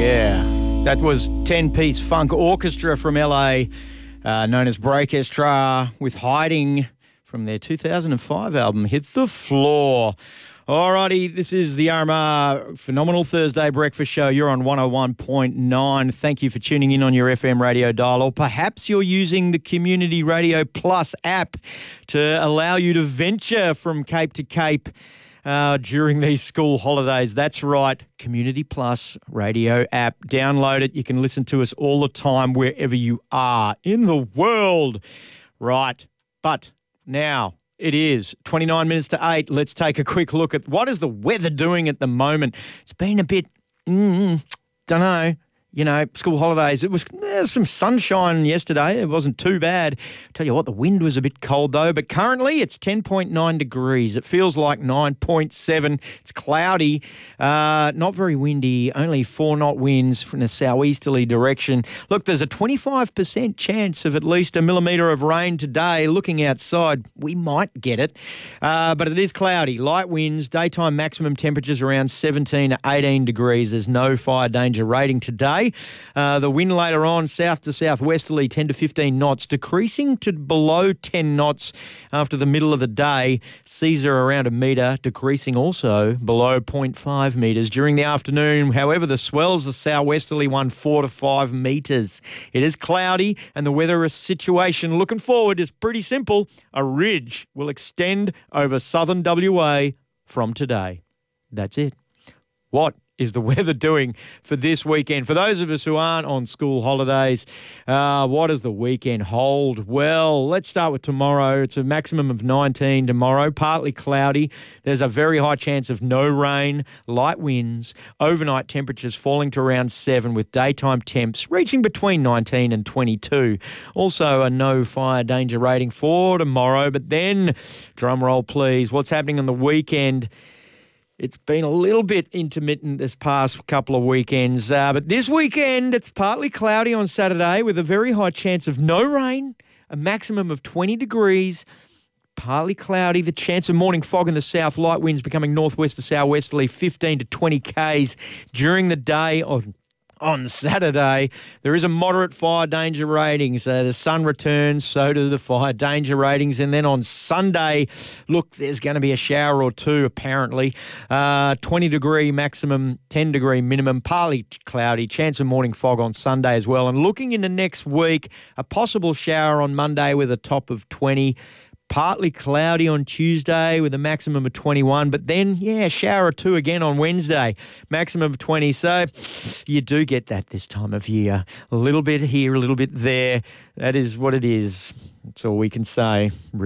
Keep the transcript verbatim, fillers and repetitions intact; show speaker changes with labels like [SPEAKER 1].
[SPEAKER 1] Yeah, that was ten-piece funk orchestra from L A, uh, known as Breakestra, with Hiding from their two thousand five album, Hit the Floor. Alrighty, this is the R M R Phenomenal Thursday Breakfast Show. You're on one oh one point nine. Thank you for tuning in on your F M radio dial, or perhaps you're using the Community Radio Plus app to allow you to venture from Cape to Cape Uh, during these school holidays. That's right, Community Plus radio app. Download it. You can listen to us all the time wherever you are in the world. Right, but now it is twenty-nine minutes to eight. Let's take a quick look at what is the weather doing at the moment. It's been a bit, mm, don't know. You know, school holidays, it was there's some sunshine yesterday. It wasn't too bad. Tell you what, the wind was a bit cold though, but currently it's ten point nine degrees. It feels like nine point seven. It's cloudy, uh, not very windy, only four knot winds from the southeasterly direction. Look, there's a twenty-five percent chance of at least a millimetre of rain today. Looking outside, we might get it, uh, but it is cloudy. Light winds, daytime maximum temperatures around seventeen to eighteen degrees. There's no fire danger rating today. Uh, the wind later on, south to southwesterly, ten to fifteen knots, decreasing to below ten knots after the middle of the day. Seas are around a metre, decreasing also below zero point five metres during the afternoon. However, the swells, the southwesterly one, four to five metres. It is cloudy, and the weather situation looking forward is pretty simple. A ridge will extend over southern W A from today. That's it. What is the weather doing for this weekend? For those of us who aren't on school holidays, uh, what does the weekend hold? Well, let's start with tomorrow. It's a maximum of nineteen tomorrow, partly cloudy. There's a very high chance of no rain, light winds, overnight temperatures falling to around seven with daytime temps reaching between nineteen and twenty-two. Also a no fire danger rating for tomorrow, but then, drum roll please, what's happening on the weekend? It's been a little bit intermittent this past couple of weekends, uh, but this weekend it's partly cloudy on Saturday with a very high chance of no rain, a maximum of twenty degrees, partly cloudy, the chance of morning fog in the south, light winds becoming northwest to southwesterly, fifteen to twenty kays during the day on On Saturday. There is a moderate fire danger rating, so the sun returns, so do the fire danger ratings. And then on Sunday, look, there's going to be a shower or two apparently. Uh, twenty degree maximum, ten degree minimum, partly cloudy, chance of morning fog on Sunday as well. And looking into next week, a possible shower on Monday with a top of twenty. Partly cloudy on Tuesday with a maximum of twenty-one, but then, yeah, shower or two again on Wednesday, maximum of twenty. So you do get that this time of year. A little bit here, a little bit there. That is what it is. That's all we can say.